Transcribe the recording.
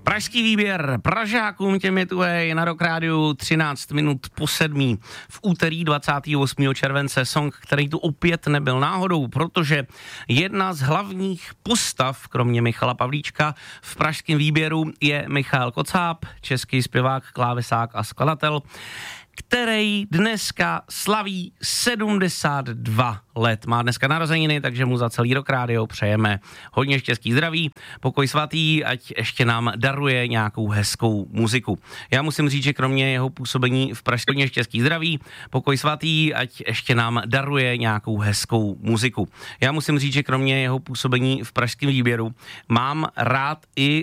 Pražský výběr Pražákům těm je tu na Rock Rádiu 13 minut po 7. V úterý 28. července song, který tu opět nebyl náhodou, protože jedna z hlavních postav, kromě Michala Pavlíčka, v pražském výběru je Michal Kocáb, český zpěvák, klávesák a skladatel, který dneska slaví 72 let. Má dneska narozeniny, takže mu za celý Rock Rádio přejeme hodně štěstí, zdraví, pokoj svatý, ať ještě nám daruje nějakou hezkou muziku. Já musím říct, že kromě jeho působení v Pražské hodně štěstí, zdraví, pokoj svatý, ať ještě nám daruje nějakou hezkou muziku. Já musím říct, že kromě jeho působení v pražském výběru mám rád i